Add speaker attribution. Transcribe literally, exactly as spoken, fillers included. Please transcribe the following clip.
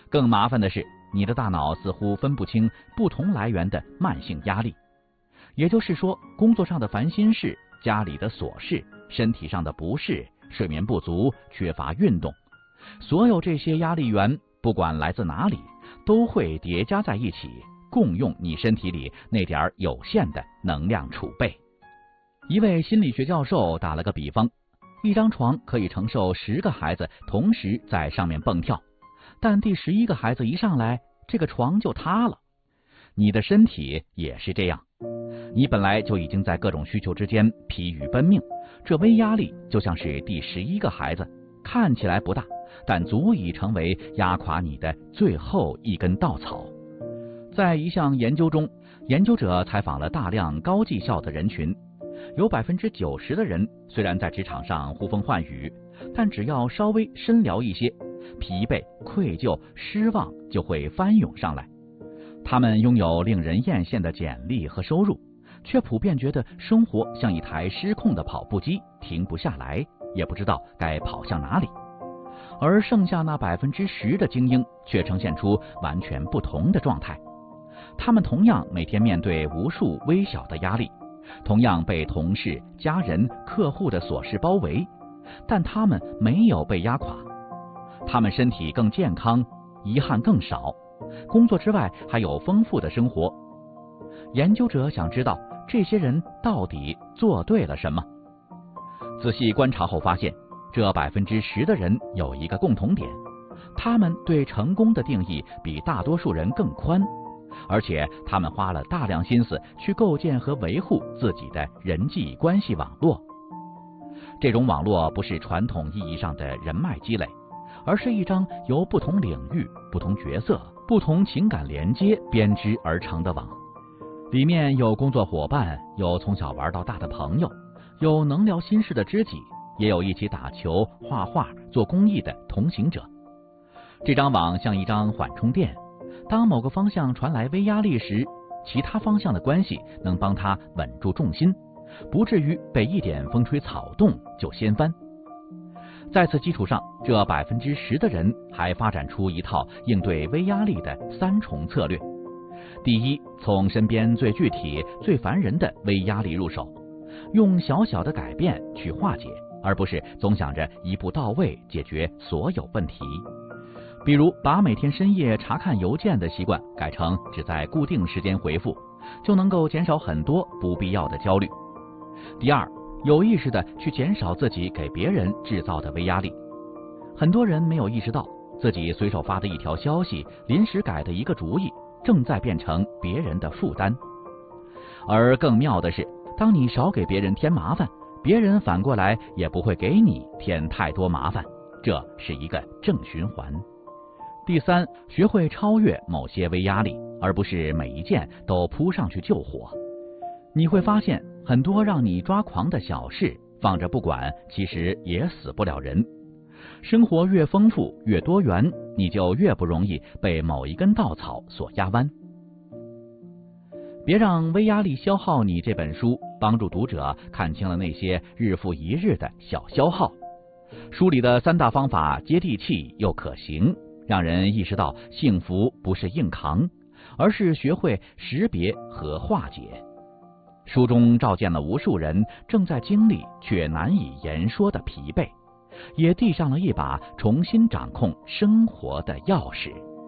Speaker 1: 更麻烦的是，你的大脑似乎分不清不同来源的慢性压力，也就是说，工作上的烦心事、家里的琐事、身体上的不适、睡眠不足、缺乏运动，所有这些压力源，不管来自哪里，都会叠加在一起，共用你身体里那点有限的能量储备。一位心理学教授打了个比方，一张床可以承受十个孩子同时在上面蹦跳，但第十一个孩子一上来，这个床就塌了。你的身体也是这样，你本来就已经在各种需求之间疲于奔命，这微压力就像是第十一个孩子，看起来不大，但足以成为压垮你的最后一根稻草。在一项研究中，研究者采访了大量高绩效的人群，有 百分之九十 的人虽然在职场上呼风唤雨，但只要稍微深聊一些，疲惫、愧疚、失望就会翻涌上来。他们拥有令人艳羡的简历和收入，却普遍觉得生活像一台失控的跑步机，停不下来，也不知道该跑向哪里。而剩下那 百分之十 的精英却呈现出完全不同的状态。他们同样每天面对无数微小的压力，同样被同事、家人、客户的琐事包围，但他们没有被压垮。他们身体更健康，遗憾更少，工作之外还有丰富的生活。研究者想知道这些人到底做对了什么。仔细观察后发现，这 百分之十 的人有一个共同点，他们对成功的定义比大多数人更宽，而且他们花了大量心思去构建和维护自己的人际关系网络。这种网络不是传统意义上的人脉积累，而是一张由不同领域、不同角色、不同情感连接编织而成的网。里面有工作伙伴，有从小玩到大的朋友，有能聊心事的知己，也有一起打球、画画、做公益的同行者。这张网像一张缓冲垫，当某个方向传来微压力时，其他方向的关系能帮它稳住重心，不至于被一点风吹草动就掀翻。在此基础上，这 百分之十 的人还发展出一套应对微压力的三重策略。第一，从身边最具体、最烦人的微压力入手，用小小的改变去化解，而不是总想着一步到位解决所有问题。比如，把每天深夜查看邮件的习惯改成只在固定时间回复，就能够减少很多不必要的焦虑。第二，有意识地去减少自己给别人制造的微压力。很多人没有意识到，自己随手发的一条消息、临时改的一个主意，正在变成别人的负担。而更妙的是，当你少给别人添麻烦，别人反过来也不会给你添太多麻烦，这是一个正循环。第三，学会超越某些微压力，而不是每一件都扑上去救火。你会发现，很多让你抓狂的小事放着不管，其实也死不了人。生活越丰富越多元，你就越不容易被某一根稻草所压弯。别让微压力消耗你这本书帮助读者看清了那些日复一日的小消耗。书里的三大方法接地气又可行，让人意识到幸福不是硬扛，而是学会识别和化解。书中照见了无数人正在经历却难以言说的疲惫，也递上了一把重新掌控生活的钥匙。